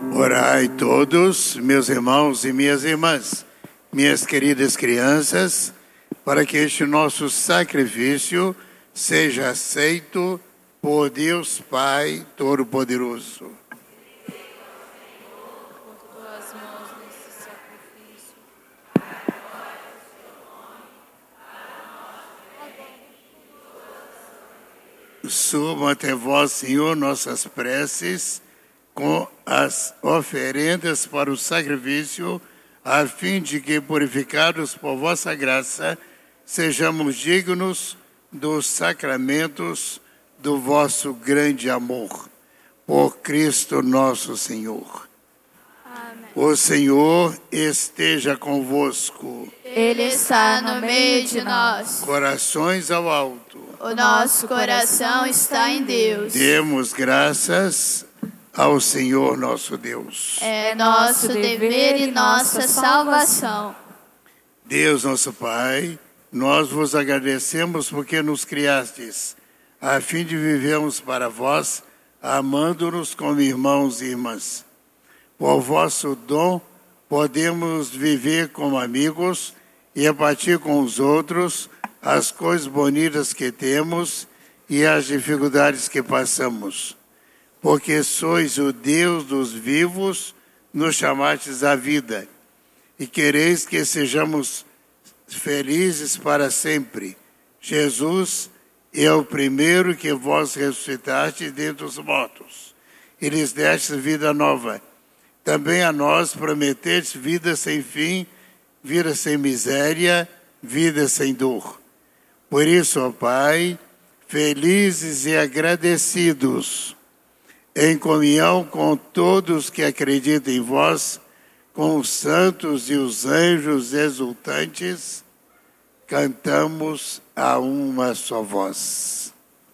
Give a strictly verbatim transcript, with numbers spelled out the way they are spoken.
Orai todos, meus irmãos e minhas irmãs, minhas queridas crianças, para que este nosso sacrifício seja aceito por Deus Pai Todo-Poderoso. Subam até vós, Senhor, nossas preces com as oferendas para o sacrifício, a fim de que, purificados por vossa graça, sejamos dignos dos sacramentos do vosso grande amor. Por Cristo nosso Senhor. Amém. O Senhor esteja convosco. Ele está no meio de nós. Corações ao alto. O nosso coração está em Deus. Demos graças ao Senhor nosso Deus. É nosso dever e nossa salvação. Deus nosso Pai, nós vos agradecemos porque nos criastes, a fim de vivermos para vós, amando-nos como irmãos e irmãs. Por vosso dom, podemos viver como amigos e repartir com os outros as coisas bonitas que temos e as dificuldades que passamos. Porque sois o Deus dos vivos, nos chamastes à vida, e quereis que sejamos felizes para sempre. Jesus é o primeiro que vós ressuscitaste dentre os mortos, e lhes destes vida nova. Também a nós prometestes vida sem fim, vida sem miséria, vida sem dor. Por isso, ó Pai, felizes e agradecidos, em comunhão com todos que acreditam em vós, com os santos e os anjos exultantes, cantamos a uma só voz.